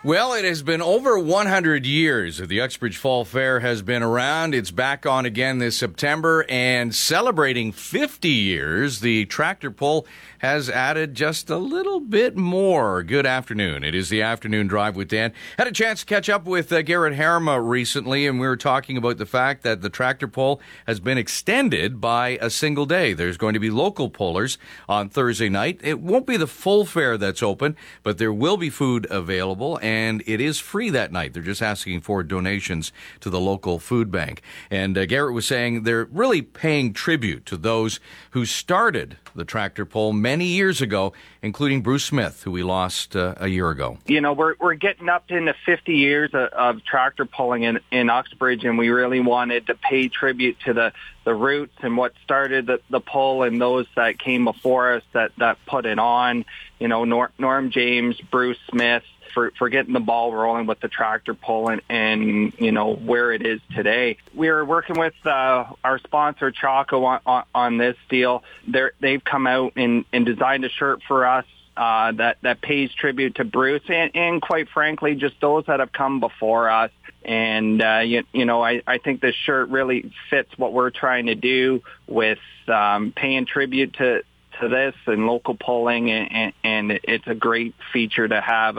Well, it has been over 100 years that the Uxbridge Fall Fair has been around. It's back on again this September, and celebrating 50 years, the tractor pull has added just a little bit more. Good afternoon. It is the Afternoon Drive with Dan. Had a chance to catch up with Garrett Harama recently, and we were talking about the fact that the tractor pull has been extended by a single day. There's going to be local pullers on Thursday night. It won't be the full fair that's open, but there will be food available, and it is free that night. They're just asking for donations to the local food bank. And Garrett was saying they're really paying tribute to those who started the tractor pull many years ago, including Bruce Smith, who we lost a year ago. You know, we're getting up into 50 years of tractor pulling in Uxbridge, and we really wanted to pay tribute to the roots and what started the pull and those that came before us that put it on. You know, Norm James, Bruce Smith, for getting the ball rolling with the tractor pull and you know, where it is today. We're working with our sponsor, Chaco, on this deal. They've come out and designed a shirt for us that pays tribute to Bruce and quite frankly, just those that have come before us. And, you know, I think this shirt really fits what we're trying to do with paying tribute to this and local polling, and it's a great feature to have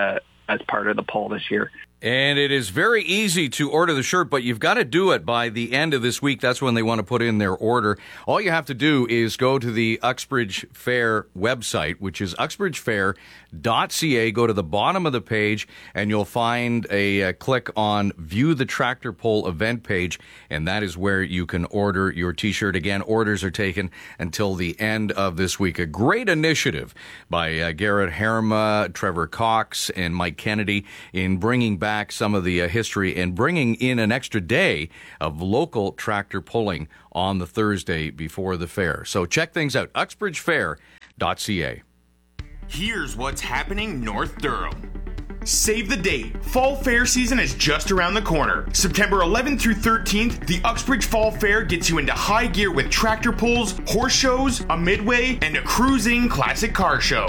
as part of the poll this year. And it is very easy to order the shirt, but you've got to do it by the end of this week. That's when they want to put in their order. All you have to do is go to the Uxbridge Fair website, which is uxbridgefair.ca. Go to the bottom of the page, and you'll find a click on View the Tractor Pull event page, and that is where you can order your T-shirt. Again, orders are taken until the end of this week. A great initiative by Garrett Harama, Trevor Cox, and Mike Kennedy in bringing back some of the history and bringing in an extra day of local tractor pulling on the Thursday before the fair. So check things out, uxbridgefair.ca. Here's what's happening North Durham. Save the date. Fall Fair season is just around the corner. September 11th through 13th, the Uxbridge Fall Fair gets you into high gear with tractor pulls, horse shows, a midway, and a cruising classic car show.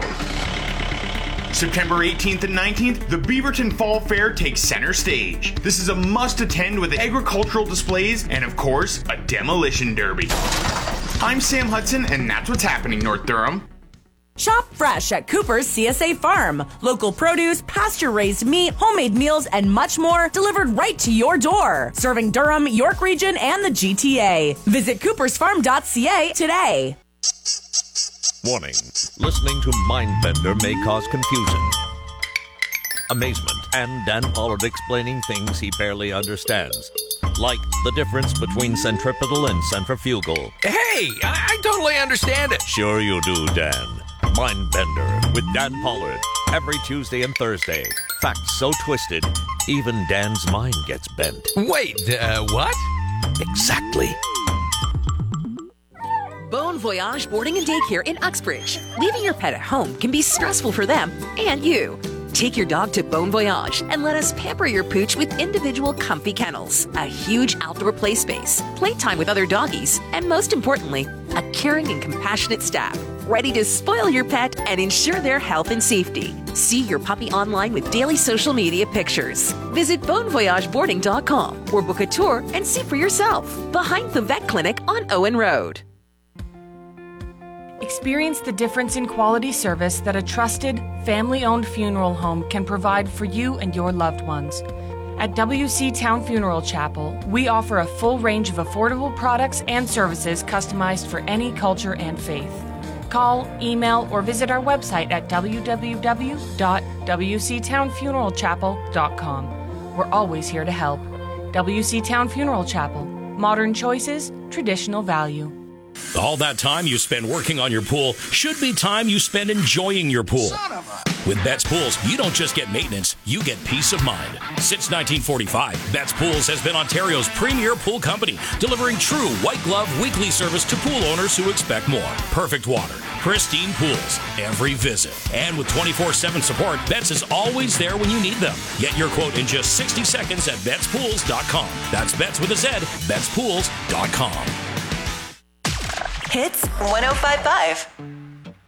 September 18th and 19th, the Beaverton Fall Fair takes center stage. This is a must-attend with agricultural displays and, of course, a demolition derby. I'm Sam Hudson, and that's what's happening, North Durham. Shop fresh at Cooper's CSA Farm. Local produce, pasture-raised meat, homemade meals, and much more delivered right to your door. Serving Durham, York Region, and the GTA. Visit coopersfarm.ca today. Warning, listening to Mindbender may cause confusion, amazement, and Dan Pollard explaining things he barely understands. Like the difference between centripetal and centrifugal. Hey, I totally understand it. Sure you do, Dan. Mindbender with Dan Pollard. Every Tuesday and Thursday. Facts so twisted, even Dan's mind gets bent. Wait, what? Exactly. Bon Voyage Boarding and Daycare in Uxbridge. Leaving your pet at home can be stressful for them and you. Take your dog to Bon Voyage and let us pamper your pooch with individual comfy kennels, a huge outdoor play space, playtime with other doggies, and most importantly, a caring and compassionate staff ready to spoil your pet and ensure their health and safety. See your puppy online with daily social media pictures. Visit bonvoyageboarding.com or book a tour and see for yourself. Behind the vet clinic on Owen Road. Experience the difference in quality service that a trusted, family-owned funeral home can provide for you and your loved ones. At WC Town Funeral Chapel, we offer a full range of affordable products and services customized for any culture and faith. Call, email, or visit our website at www.wctownfuneralchapel.com. We're always here to help. WC Town Funeral Chapel. Modern choices, traditional value. All that time you spend working on your pool should be time you spend enjoying your pool. With Betts Pools, you don't just get maintenance, you get peace of mind. Since 1945, Betts Pools has been Ontario's premier pool company, delivering true white glove weekly service to pool owners who expect more. Perfect water, pristine pools, every visit. And with 24/7 support, Betts is always there when you need them. Get your quote in just 60 seconds at BettsPools.com. That's Betts with a Z, BettsPools.com. Hits 105.5.